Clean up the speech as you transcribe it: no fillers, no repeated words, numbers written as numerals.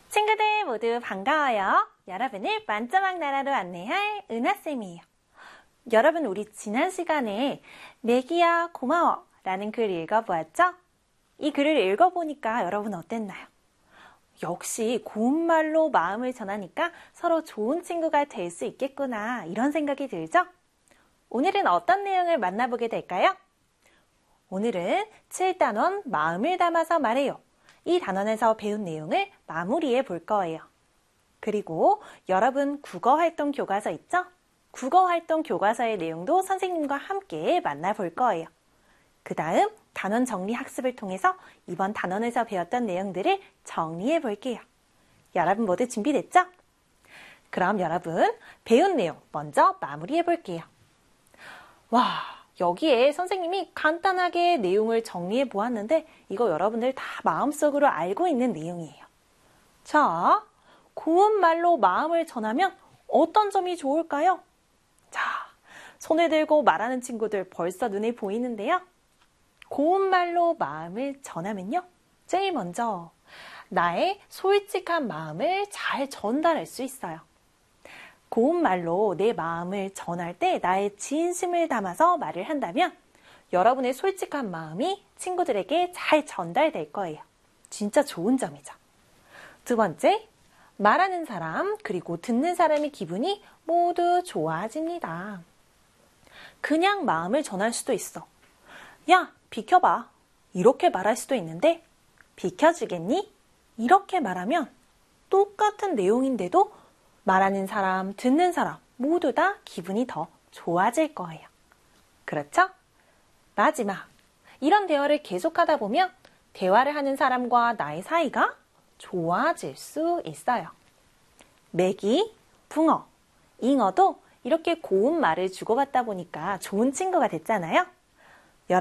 친구들 모두 반가워요. 여러분을 만점왕 나라로 안내할 은하쌤이에요. 여러분, 우리 지난 시간에 매기야 고마워 라는 글 읽어보았죠? 이 글을 읽어보니까 여러분 어땠나요? 역시 고운 말로 마음을 전하니까 서로 좋은 친구가 될 수 있겠구나, 이런 생각이 들죠? 오늘은 어떤 내용을 만나보게 될까요? 오늘은 7단원 마음을 담아서 말해요. 이 단원에서 배운 내용을 마무리해 볼 거예요. 그리고 여러분 국어활동 교과서 있죠? 국어활동 교과서의 내용도 선생님과 함께 만나볼 거예요. 그 다음 단원 정리 학습을 통해서 이번 단원에서 배웠던 내용들을 정리해 볼게요. 여러분 모두 준비됐죠? 그럼 여러분 배운 내용 먼저 마무리해 볼게요. 와, 여기에 선생님이 간단하게 내용을 정리해 보았는데 이거 여러분들 다 마음속으로 알고 있는 내용이에요. 자, 고운 말로 마음을 전하면 어떤 점이 좋을까요? 자, 손을 들고 말하는 친구들 벌써 눈에 보이는데요. 고운 말로 마음을 전하면요, 제일 먼저 나의 솔직한 마음을 잘 전달할 수 있어요. 고운 말로 내 마음을 전할 때 나의 진심을 담아서 말을 한다면 여러분의 솔직한 마음이 친구들에게 잘 전달될 거예요. 진짜 좋은 점이죠. 두 번째, 말하는 사람 그리고 듣는 사람의 기분이 모두 좋아집니다. 그냥 마음을 전할 수도 있어. 야, 비켜봐. 이렇게 말할 수도 있는데 비켜주겠니? 이렇게 말하면 똑같은 내용인데도 말하는 사람, 듣는 사람 모두 다 기분이 더 좋아질 거예요. 그렇죠? 마지막, 이런 대화를 계속하다 보면 대화를 하는 사람과 나의 사이가 좋아질 수 있어요. 메기, 붕어, 잉어도 이렇게 고운 말을 주고받다 보니까 좋은 친구가 됐잖아요.